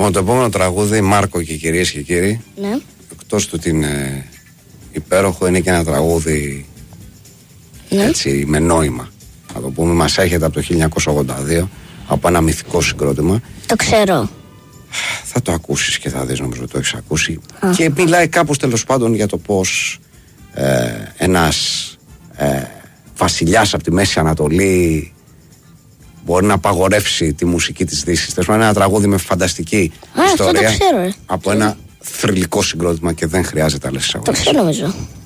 Λοιπόν, το επόμενο τραγούδι, Μάρκο και κυρίες και κύριοι, Ναι. εκτός του ότι είναι υπέροχο, είναι και ένα τραγούδι έτσι με νόημα. Να το πούμε, μας έρχεται από το 1982, από ένα μυθικό συγκρότημα. Το ξέρω. Θα το ακούσεις και θα δεις, νομίζω το έχεις ακούσει. Και μιλάει κάπως τέλος πάντων για το πως ένας βασιλιάς από τη Μέση Ανατολή μπορεί να απαγορεύσει τη μουσική της Δύσης. Τέλος πάντων, ένα τραγούδι με φανταστική ιστορία. Αυτό το ξέρω, από ένα θρυλικό συγκρότημα και δεν χρειάζεται άλλες εισαγωγές. Το ξέρω νομίζω.